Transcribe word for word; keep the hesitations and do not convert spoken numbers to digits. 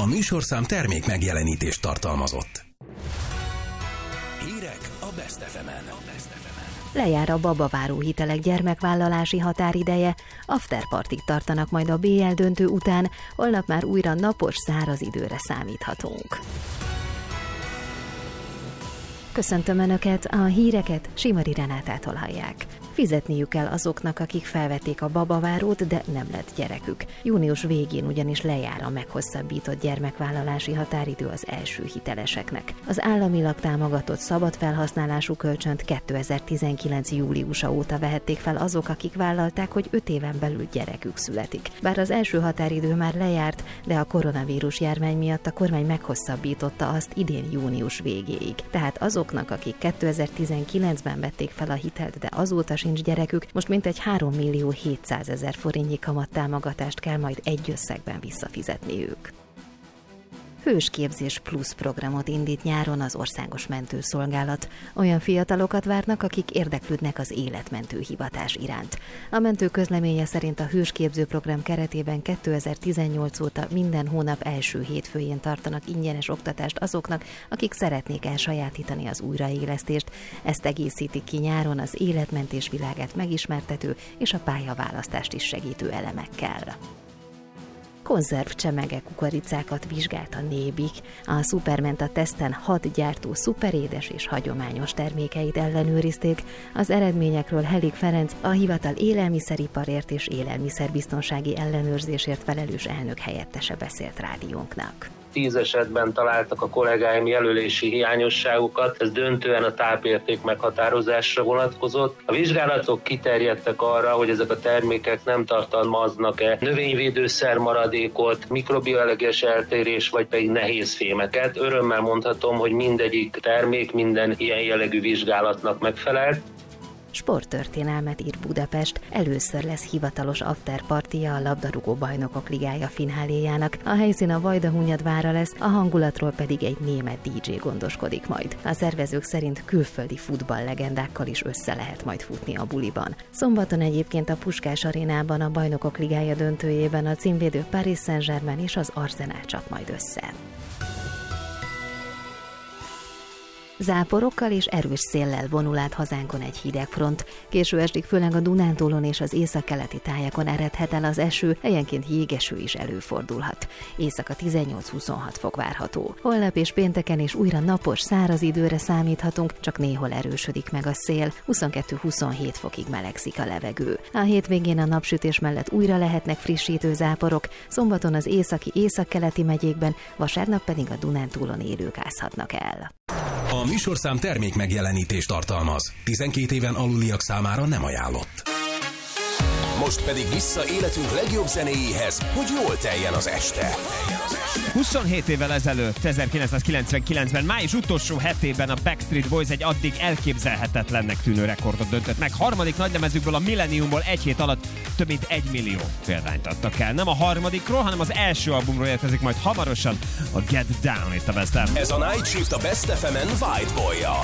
A műsorszám termék megjelenítést tartalmazott. Hírek a Best ef emen. Lejár a babaváró hitelek gyermekvállalási határideje, afterpartig tartanak majd a bé el döntő után, holnap már újra napos, száraz időre számíthatunk. Köszöntöm Önöket, a híreket Simari Renátától hallják. Fizetniük kell azoknak, akik felvették a babavárót, de nem lett gyerekük. Június végén ugyanis lejár a meghosszabbított gyermekvállalási határidő az első hiteleseknek. Az államilag támogatott szabad felhasználású kölcsönt kétezer-tizenkilenc júliusa óta vehették fel azok, akik vállalták, hogy öt éven belül gyerekük születik. Bár az első határidő már lejárt, de a koronavírus járvány miatt a kormány meghosszabbította azt idén június végéig. Tehát azoknak, akik kétezer-tizenkilencben vették fel a hitelt, de azóta sincs gyerekük, most mintegy három millió hétszázezer forintnyi kamattámogatást kell majd egy összegben visszafizetniük. Hősképzés plusz programot indít nyáron az Országos Mentőszolgálat. Olyan fiatalokat várnak, akik érdeklődnek az életmentő hivatás iránt. A mentő közleménye szerint a hősképző program keretében kétezer-tizennyolc óta minden hónap első hétfőjén tartanak ingyenes oktatást azoknak, akik szeretnék elsajátítani az újraélesztést. Ezt egészítik ki nyáron az életmentés világát megismertető és a pályaválasztást is segítő elemekkel. Konzervcsemege kukoricákat vizsgált a Nébik. A Supermenta teszten hat gyártó szuperédes és hagyományos termékeit ellenőrizték. Az eredményekről Helik Ferenc, a hivatal élelmiszeriparért és élelmiszerbiztonsági ellenőrzésért felelős elnök helyettese beszélt rádiónknak. Tíz esetben találtak a kollégáim jelölési hiányosságokat, ez döntően a tápérték meghatározásra vonatkozott. A vizsgálatok kiterjedtek arra, hogy ezek a termékek nem tartalmaznak-e növényvédőszer maradékot, mikrobioeleges eltérés, vagy pedig nehéz fémeket. Örömmel mondhatom, hogy mindegyik termék minden ilyen jellegű vizsgálatnak megfelelt. Sporttörténelmet ír Budapest, először lesz hivatalos afterpartija a labdarúgó bajnokok ligája fináléjának. A helyszín a Vajdahunyad vára lesz, a hangulatról pedig egy német dé dzsé gondoskodik majd. A szervezők szerint külföldi futballlegendákkal is össze lehet majd futni a buliban. Szombaton egyébként a Puskás arénában a bajnokok ligája döntőjében a címvédő Paris Saint-Germain és az Arsenal csap majd össze. Záporokkal és erős széllel vonul át hazánkon egy hideg front. Késő estig főleg a Dunántúlon és az északkeleti tájakon eredhet el az eső, helyenként jégeső is előfordulhat. Éjszaka tizennyolc-huszonhat fok várható. Holnap és pénteken is újra napos, száraz időre számíthatunk, csak néhol erősödik meg a szél, huszonkettő-huszonhét fokig melegszik a levegő. A hétvégén a napsütés mellett újra lehetnek frissítő záporok, szombaton az északi északkeleti megyékben, vasárnap pedig a Dunántúlon élők ázhatnak el. A műsorszám termék megjelenítést tartalmaz. tizenkét éven aluliak számára nem ajánlott. Most pedig vissza életünk legjobb zenéjéhez, hogy jól teljen az este. huszonhét évvel ezelőtt, ezerkilencszázkilencvenkilencben, május utolsó hetében a Backstreet Boys egy addig elképzelhetetlennek tűnő rekordot döntött meg. Harmadik nagylemezükből, a Millenniumból egy hét alatt több mint egy millió példányt adtak el. Nem a harmadikról, hanem az első albumról érkezik majd hamarosan a Get Down itt a Best F M. Ez a Night Shift a Best ef emen White Boy-jal.